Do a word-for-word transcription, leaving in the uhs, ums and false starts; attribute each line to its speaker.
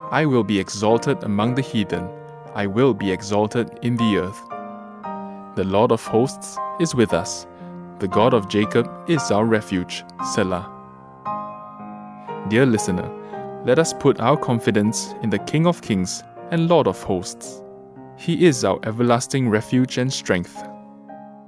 Speaker 1: I will be exalted among the heathen. I will be exalted in the earth. The Lord of hosts is with us. The God of Jacob is our refuge. Selah. Dear listener, let us put our confidence in the King of Kings and Lord of hosts. He is our everlasting refuge and strength.